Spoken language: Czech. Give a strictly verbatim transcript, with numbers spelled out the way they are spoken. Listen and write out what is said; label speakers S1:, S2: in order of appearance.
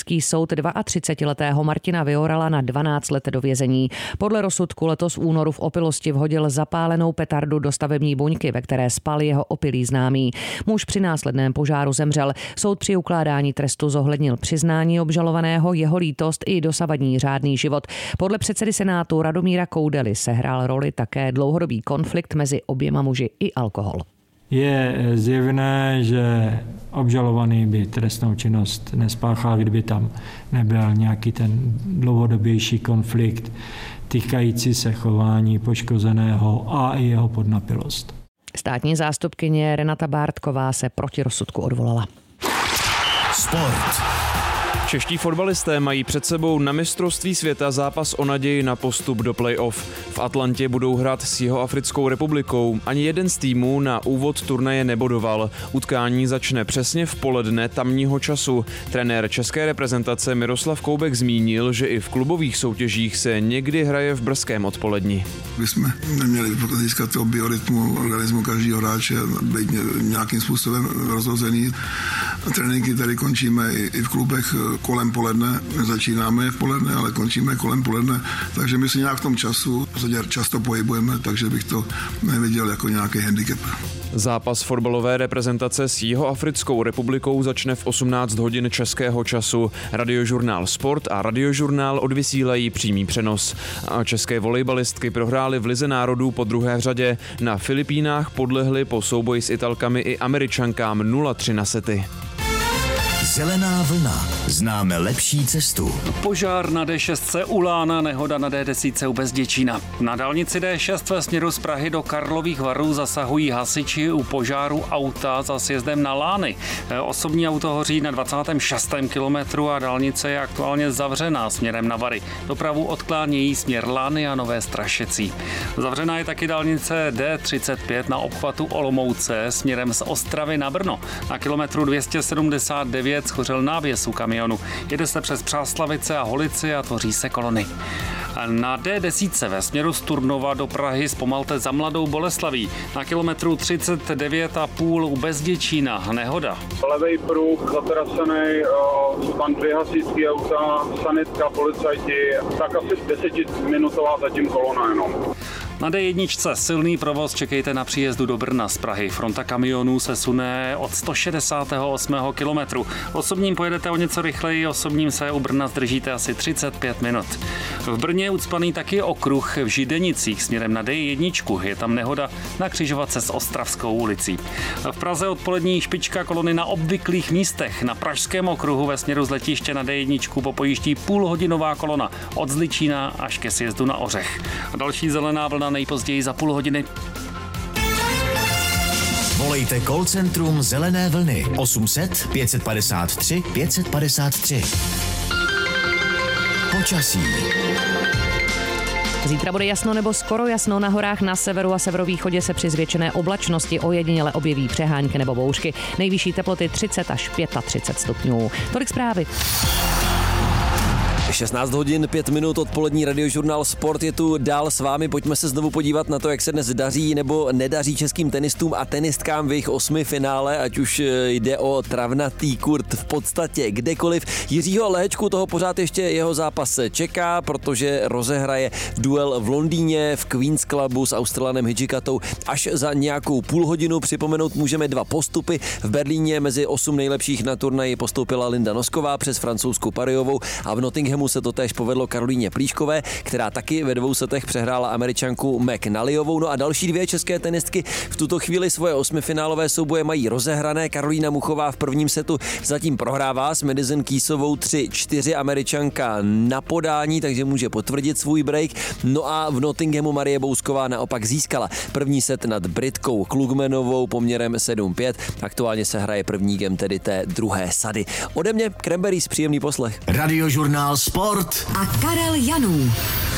S1: krajský soud třicetiletého Martina Viorala na dvanáct let do vězení. Podle rozsudku letos v únoru v opilosti vhodil zapálenou petardu do stavební buňky, ve které spal jeho opilý známý. Muž při následném požáru zemřel. Soud při ukládání trestu zohlednil přiznání obžalovaného, jeho lítost i dosavadní řádný život. Podle předsedy Senátu Radomíra Koudely sehrál roli také dlouhodobý konflikt mezi oběma muži i alkohol.
S2: Je zjevné, že obžalovaný by trestnou činnost nespáchal, kdyby tam nebyl nějaký ten dlouhodobější konflikt týkající se chování poškozeného a i jeho podnapilost.
S1: Státní zástupkyně Renata Bártková se proti rozsudku odvolala.
S3: Sport.
S4: Čeští fotbalisté mají před sebou na mistrovství světa zápas o naději na postup do play-off. V Atlantě budou hrát s Jihoafrickou republikou. Ani jeden z týmů na úvod turnaje nebodoval. Utkání začne přesně v poledne tamního času. Trenér české reprezentace Miroslav Koubek zmínil, že i v klubových soutěžích se někdy hraje v brzkém odpoledni.
S5: My jsme neměli získat toho biorytmu organismu každého hráče, být nějakým způsobem rozhozený. Tréninky tady končíme i v klubech kolem poledne, začínáme v poledne, ale končíme kolem poledne, takže my si nějak v tom času často pohybujeme, takže bych to neviděl jako nějaký handicap.
S4: Zápas fotbalové reprezentace s Jihoafrickou republikou začne v osmnáct hodin českého času. Radiožurnál Sport a Radiožurnál odvysílají přímý přenos. A české volejbalistky prohrály v Lize národů po druhé řadě. Na Filipínách podlehly po souboji s Italkami i Američankám nula tři na sety.
S3: Zelená vlna. Známe lepší cestu.
S6: Požár na D šest u Lána, nehoda na D deset u Bezděčína. Na dálnici D šest ve směru z Prahy do Karlových Varů zasahují hasiči u požáru auta za sjezdem na Lány. Osobní auto hoří na dvacátém šestém kilometru a dálnice je aktuálně zavřená směrem na Vary. Dopravu odklánějí směr Lány a Nové Strašecí. Zavřená je taky dálnice D třicet pět na obchvatu Olomouce směrem z Ostravy na Brno. Na kilometru dvě stě sedmdesát devět schořel návěs u kamionu. Jede se přes Přáslavice a Holici a tvoří se kolony. Na D deset ve směru z Turnova do Prahy zpomalte za Mladou Boleslaví. Na kilometru třicet devět a půl u Bezděčína nehoda.
S7: Levej pruh zatrasený, tam dvě hasičské auta, sanitka, policajti, tak asi desetiminutová zatím kolona jenom.
S6: Na D jedna silný provoz, čekejte na příjezdu do Brna z Prahy. Fronta kamionů se sune od sto šedesátého osmého kilometru. Osobním pojedete o něco rychleji, osobním se u Brna zdržíte asi třicet pět minut. V Brně je ucpaný taky okruh v Židenicích směrem na D jedna. Je tam nehoda na křižovatce s Ostravskou ulicí. V Praze odpolední špička kolony na obvyklých místech. Na Pražském okruhu ve směru z letiště na D jedna popojíždí půlhodinová kolona od Zličína až ke sjezdu na Ořech. A další zelená vlna nejpozději za půl hodiny.
S3: Volejte call centrum Zelené vlny osm set pět padesát tři pět padesát tři. Počasí.
S1: Zítra bude jasno nebo skoro jasno, na horách na severu a severovýchodě se při zvětšené oblačnosti ojediněle objeví přehánky nebo bouřky. Nejvyšší teploty třicet až třicet pět stupňů. Tolik zprávy.
S8: šestnáct hodin, pět minut, odpolední Radiožurnál Sport je tu dál s vámi. Pojďme se znovu podívat na to, jak se dnes daří nebo nedaří českým tenistům a tenistkám v jejich osmi finále, ať už jde o travnatý kurt v podstatě kdekoliv. Jiřího Lehečku toho pořád ještě jeho zápas čeká, protože rozehraje duel v Londýně v Queen's Clubu s Australanem Hidžikatou až za nějakou půl hodinu. Připomenout můžeme dva postupy. V Berlíně mezi osm nejlepších na turnaji postoupila Linda Nosková přes francouzskou Parijovou a v Nottinghamu se to též povedlo Karolíně Plíškové, která taky ve dvou setech přehrála Američanku McNallyovou. No a další dvě české tenistky v tuto chvíli svoje osmifinálové souboje mají rozehrané. Karolína Muchová v prvním setu zatím prohrává s Madison Keysovou tři čtyři, Američanka na podání, takže může potvrdit svůj break. No a v Nottinghamu Marie Bousková naopak získala první set nad Britkou Klugmanovou poměrem sedm pět. Aktuálně se hraje první game tedy té druhé sady. Ode mě Cranberries, příjemný poslech.
S3: Radiožurnál Sport
S9: a Karel Janů.